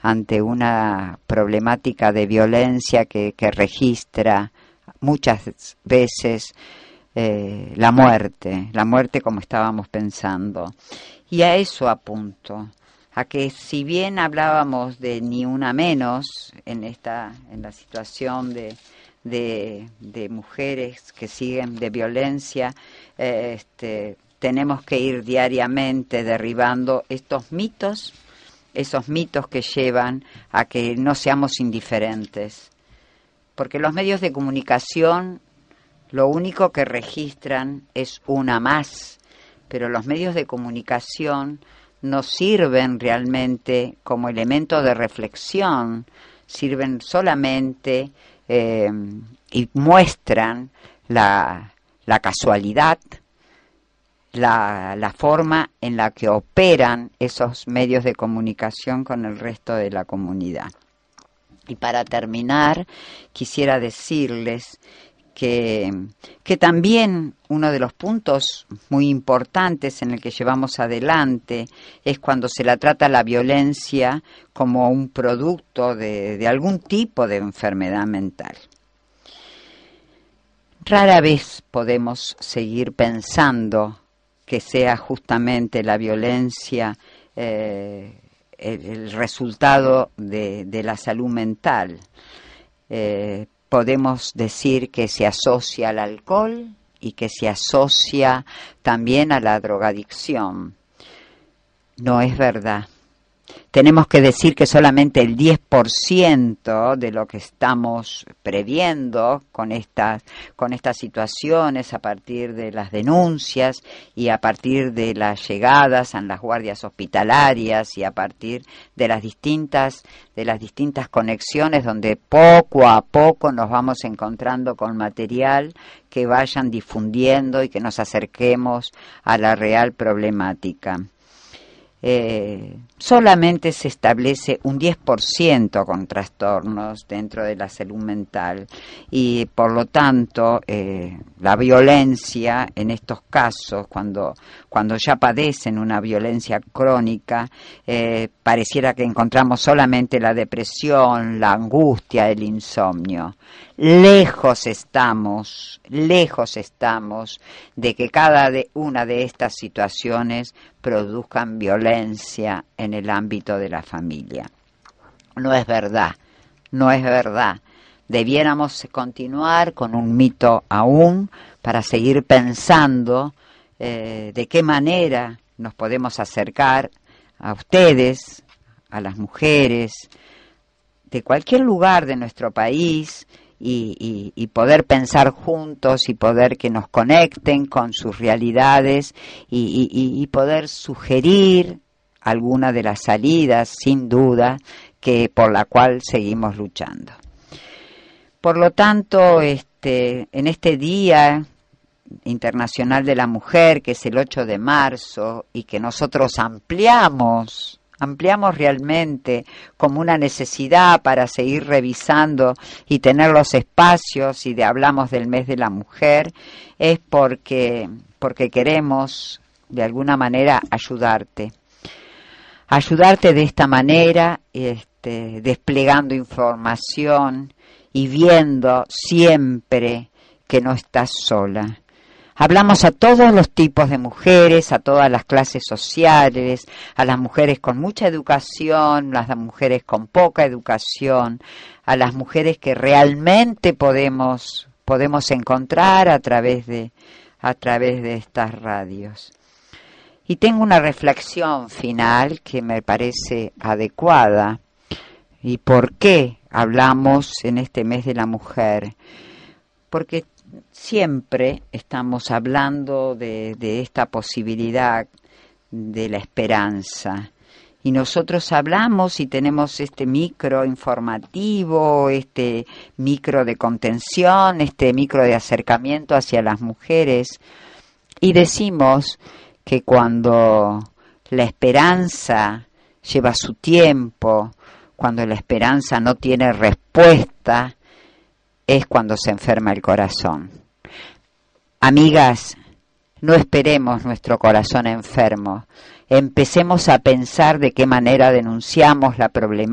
ante una problemática de violencia que registra muchas veces la muerte como estábamos pensando. Y a eso apunto, a que si bien hablábamos de ni una menos en la situación de mujeres que siguen de violencia, tenemos que ir diariamente derribando esos mitos que llevan a que no seamos indiferentes. Porque los medios de comunicación lo único que registran es una más, pero los medios de comunicación no sirven realmente como elemento de reflexión, sirven solamente y muestran la casualidad, la forma en la que operan esos medios de comunicación con el resto de la comunidad. Y para terminar, quisiera decirles que también uno de los puntos muy importantes en el que llevamos adelante es cuando se la trata la violencia como un producto de algún tipo de enfermedad mental. Rara vez podemos seguir pensando que sea justamente la violencia el resultado de la salud mental. Podemos decir que se asocia al alcohol y que se asocia también a la drogadicción. No es verdad. Tenemos que decir que solamente el 10% de lo que estamos previendo con estas situaciones a partir de las denuncias y a partir de las llegadas a las guardias hospitalarias y a partir de las distintas conexiones donde poco a poco nos vamos encontrando con material que vayan difundiendo y que nos acerquemos a la real problemática. Solamente se establece un 10% con trastornos dentro de la salud mental y por lo tanto la violencia en estos casos, cuando ya padecen una violencia crónica, pareciera que encontramos solamente la depresión, la angustia, el insomnio. Lejos estamos de que cada una de estas situaciones produzcan violencia en el ámbito de la familia. No es verdad. Debiéramos continuar con un mito aún para seguir pensando de qué manera nos podemos acercar a ustedes, a las mujeres, de cualquier lugar de nuestro país, y poder pensar juntos y poder que nos conecten con sus realidades y poder sugerir alguna de las salidas, sin duda, por la cual seguimos luchando. Por lo tanto, en este Día Internacional de la Mujer, que es el 8 de marzo, y que nosotros ampliamos realmente como una necesidad para seguir revisando y tener los espacios, y hablamos del mes de la mujer, es porque queremos de alguna manera ayudarte de esta manera, desplegando información y viendo siempre que no estás sola. Hablamos a todos los tipos de mujeres, a todas las clases sociales, a las mujeres con mucha educación, a las mujeres con poca educación, a las mujeres que realmente podemos encontrar a través de estas radios. Y tengo una reflexión final que me parece adecuada. ¿Y por qué hablamos en este mes de la mujer? Porque siempre estamos hablando de esta posibilidad de la esperanza. Y nosotros hablamos y tenemos este micro informativo, este micro de contención, este micro de acercamiento hacia las mujeres. Y decimos que cuando la esperanza lleva su tiempo, cuando la esperanza no tiene respuesta, es cuando se enferma el corazón. Amigas, no esperemos nuestro corazón enfermo. Empecemos a pensar de qué manera denunciamos la problemática